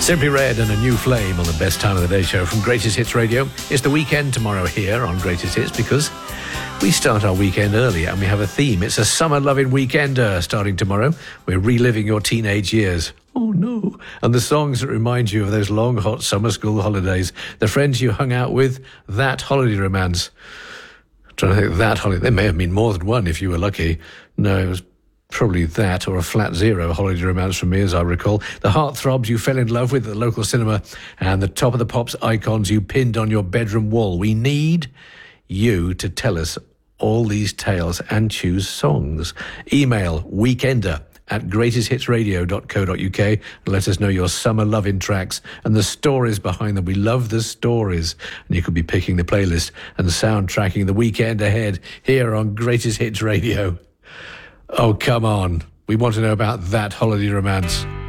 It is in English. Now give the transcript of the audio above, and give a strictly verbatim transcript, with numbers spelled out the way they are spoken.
Simply Red and A New Flame on the Best Time of the Day show from Greatest Hits Radio. It's the weekend tomorrow here on Greatest Hits because we start our weekend early and we have a theme. It's a summer-loving weekender starting tomorrow. We're reliving your teenage years. Oh, no. And the songs that remind you of those long, hot summer school holidays, the friends you hung out with, that holiday romance. I'm trying to think of that holiday. There may have been more than one if you were lucky. No, it was probably that or a flat zero holiday romance from me, as I recall. The heartthrobs you fell in love with at the local cinema and the Top of the Pops icons you pinned on your bedroom wall. We need you to tell us all these tales and choose songs. Email weekender at greatest hits radio dot co dot uk and let us know your summer loving tracks and the stories behind them. We love the stories. And you could be picking the playlist and soundtracking the weekend ahead here on Greatest Hits Radio. Oh, come on. We want to know about that holiday romance.